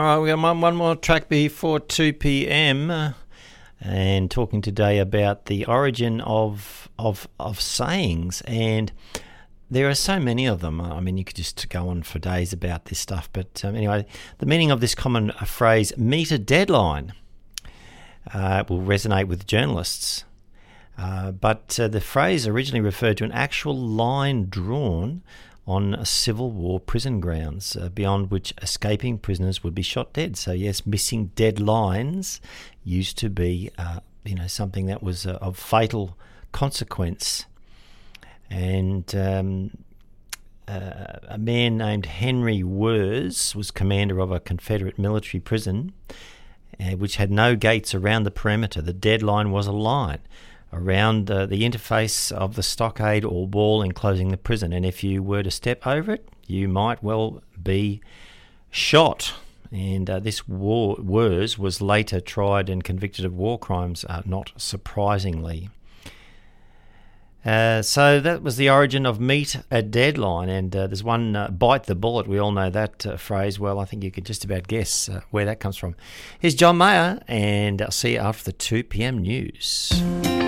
right, we got one more track before 2 p.m. And talking today about the origin of sayings, and there are so many of them. I mean, you could just go on for days about this stuff. But anyway, the meaning of this common phrase, meet a deadline, will resonate with journalists. But the phrase originally referred to an actual line drawn on Civil War prison grounds, beyond which escaping prisoners would be shot dead. So yes, missing deadlines used to be, something that was of fatal consequence. And a man named Henry Wurz was commander of a Confederate military prison, which had no gates around the perimeter. The deadline was a line around the interface of the stockade or wall enclosing the prison, and if you were to step over it, you might well be shot. And this Wurz was later tried and convicted of war crimes, not surprisingly. So that was the origin of meet a deadline, and there's one, bite the bullet. We all know that phrase well. I think you could just about guess where that comes from. Here's John Mayer, and I'll see you after the 2 p.m. news.